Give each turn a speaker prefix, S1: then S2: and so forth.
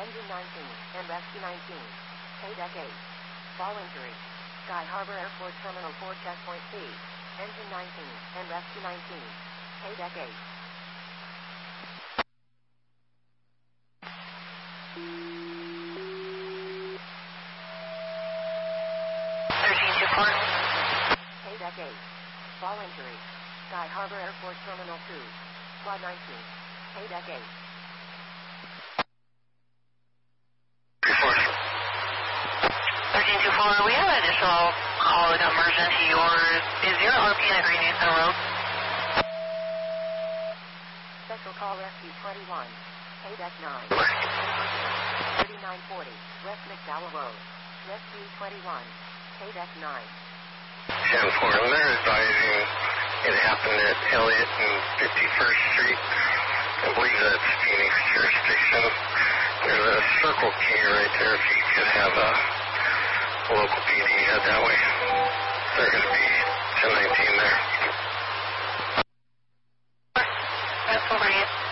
S1: Engine 19 and Rescue 19. Deck 8. Fall injury. Sky Harbor Airport Terminal 4 Checkpoint C. Engine 19 and Rescue 19. Deck 8. Deck 8. Fall injury. Sky Harbor Airport Terminal 2. Squad 19. Deck 8.
S2: 1324, we have an additional call with emergency. Is your RP at Green Houston Road?
S1: Special call Rescue 21. Deck 9. 3940. West McDowell Road. Rescue 21. Deck 9.
S3: 10-4, they're advising it happened at Elliott and 51st Street. I believe that's Phoenix jurisdiction. There's a Circle K right there if you could have a local PD head that way. They're going to be 1019 there.
S2: That's over here.